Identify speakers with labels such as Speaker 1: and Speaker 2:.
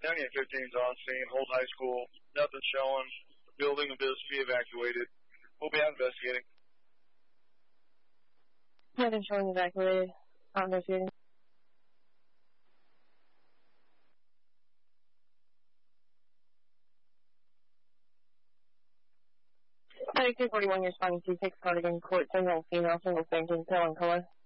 Speaker 1: County 15's on scene. Holt High School, nothing showing. Building appears to be evacuated. We'll be out investigating.
Speaker 2: Nothing showing evacuated. Out investigating. County 241, you're responding to 6 Cardigan Court, single female, single spanking, pale in color.